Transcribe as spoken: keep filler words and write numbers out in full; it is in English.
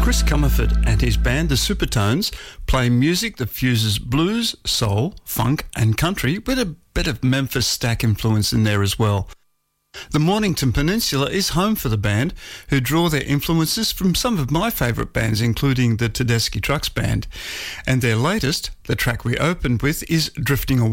Chris Comerford and his band, the Supertones, play music that fuses blues, soul, funk and country with a bit of Memphis Stack influence in there as well. The Mornington Peninsula is home for the band, who draw their influences from some of my favourite bands, including the Tedeschi Trucks Band. And their latest, the track we opened with, is Drifting Away.